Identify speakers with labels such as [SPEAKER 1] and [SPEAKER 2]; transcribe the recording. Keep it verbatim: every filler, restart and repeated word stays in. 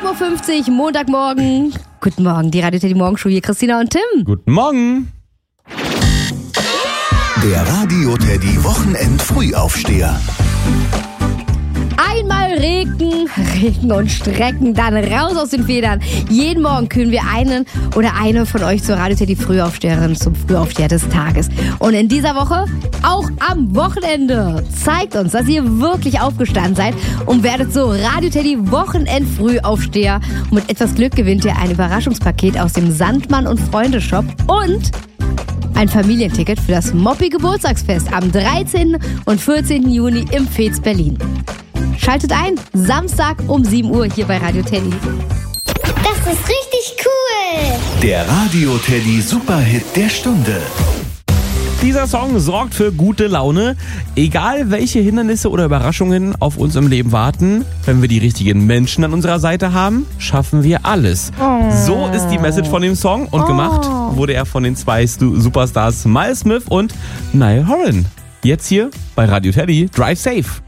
[SPEAKER 1] Uhr fünfzig, Montagmorgen. Guten Morgen, die Radio Teddy Morgenshow hier, Christina und Tim.
[SPEAKER 2] Guten Morgen.
[SPEAKER 3] Der Radio Teddy Wochenend Frühaufsteher.
[SPEAKER 1] Einmal Regen, Regen und Strecken, dann raus aus den Federn. Jeden Morgen kühlen wir einen oder eine von euch zur Radio Teddy Frühaufsteherin, zum Frühaufsteher des Tages. Und in dieser Woche auch am Wochenende. Zeigt uns, dass ihr wirklich aufgestanden seid und werdet so Radio Teddy Wochenend Frühaufsteher. Und mit etwas Glück gewinnt ihr ein Überraschungspaket aus dem Sandmann und Freunde Shop und ein Familienticket für das Moppi Geburtstagsfest am dreizehnten und vierzehnten Juni im Fez Berlin. Schaltet ein, Samstag um sieben Uhr hier bei Radio Teddy.
[SPEAKER 4] Das ist richtig cool.
[SPEAKER 3] Der Radio Teddy Superhit der Stunde.
[SPEAKER 2] Dieser Song sorgt für gute Laune. Egal welche Hindernisse oder Überraschungen auf uns im Leben warten, wenn wir die richtigen Menschen an unserer Seite haben, schaffen wir alles. Oh. So ist die Message von dem Song und oh. gemacht wurde er von den zwei Superstars Miles Smith und Niall Horan. Jetzt hier bei Radio Teddy. Drive safe.